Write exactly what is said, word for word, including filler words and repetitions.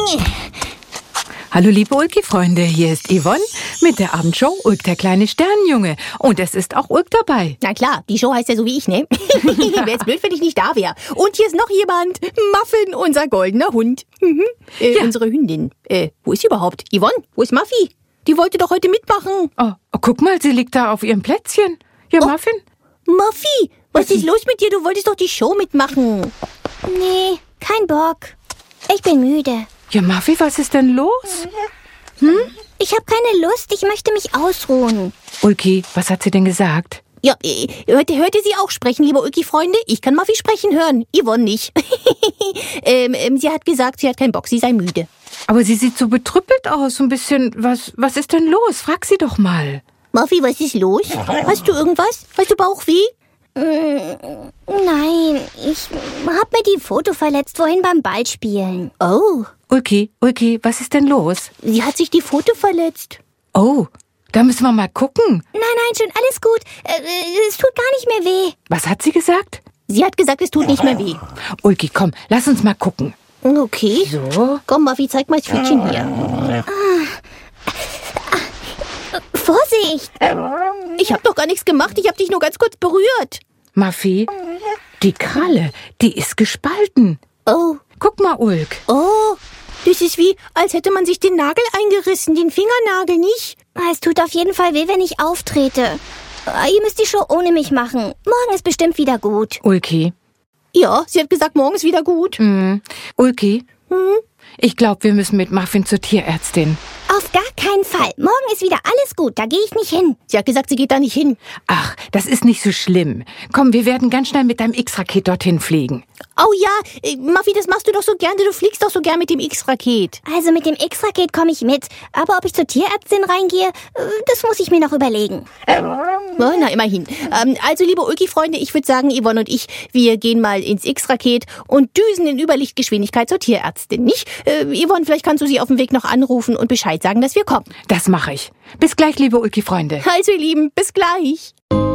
Hallo liebe Ulki-Freunde, hier ist Yvonne mit der Abendshow Ulk, der kleine Sternenjunge. Und es ist auch Ulk dabei. Na klar, die Show heißt ja so wie ich, ne? Wäre jetzt blöd, wenn ich nicht da wäre. Und hier ist noch jemand. Muffin, unser goldener Hund. Mhm. Äh, Ja. Unsere Hündin. Äh, wo ist sie überhaupt? Yvonne, wo ist Muffy? Die wollte doch heute mitmachen. Oh, oh, guck mal, sie liegt da auf ihrem Plätzchen. Ja, Oh. Muffin? Muffy, was ist los mit dir? Du wolltest doch die Show mitmachen. Nee, kein Bock. Ich bin müde. Ja, Muffy, was ist denn los? Ich habe keine Lust, ich möchte mich ausruhen. Ulki, was hat sie denn gesagt? Ja, äh, hörte, hörte sie auch sprechen, liebe Ulki-Freunde? Ich kann Muffy sprechen hören, Yvonne nicht. ähm, ähm, sie hat gesagt, sie hat keinen Bock, sie sei müde. Aber sie sieht so betrüppelt aus, so ein bisschen. Was, was ist denn los? Frag sie doch mal. Muffy, was ist los? Hast du irgendwas? Hast du Bauchweh? Nein, ich hab mir die Foto verletzt vorhin beim Ballspielen. Oh, Ulki, Ulki, was ist denn los? sie hat sich die Foto verletzt. Oh, da müssen wir mal gucken. Nein, nein, schon alles gut. Äh, äh, es tut gar nicht mehr weh. Was hat sie gesagt? Sie hat gesagt, es tut nicht mehr weh. Ulki, komm, lass uns mal gucken. Okay. So. Komm, Muffy, zeig mal das Pfötchen hier. Vorsicht! Ich hab doch gar nichts gemacht, ich hab dich nur ganz kurz berührt. Muffy, die Kralle, die ist gespalten. Oh, Guck mal, Ulk. oh, das ist wie, als hätte man sich den Nagel eingerissen, den Fingernagel, nicht? Es tut auf jeden Fall weh, wenn ich auftrete. Äh, Ihr müsst die Show ohne mich machen. Morgen ist bestimmt wieder gut. Ulki. Ja, sie hat gesagt, morgen ist wieder gut. Mhm. Ulki, Hm? ich glaube, wir müssen mit Muffin zur Tierärztin. Auf gar keinen Fall. Morgen ist wieder alles gut. Da gehe ich nicht hin. Sie hat gesagt, sie geht da nicht hin. Ach, das ist nicht so schlimm. Komm, wir werden ganz schnell mit deinem X-Raket dorthin fliegen. Oh ja, äh, Muffy, das machst du doch so gerne. Du fliegst doch so gern mit dem X-Raket. Also mit dem X-Raket komme ich mit. Aber ob ich zur Tierärztin reingehe, äh, das muss ich mir noch überlegen. Na, na, immerhin. Ähm, also, liebe Ulki-Freunde, ich würde sagen, Yvonne und ich, wir gehen mal ins X-Raket und düsen in Überlichtgeschwindigkeit zur Tierärztin, nicht? Äh, Yvonne, vielleicht kannst du sie auf dem Weg noch anrufen und Bescheid sagen, dass wir kommen. Das mache ich. Bis gleich, liebe Ulki-Freunde. Also, ihr Lieben, bis gleich.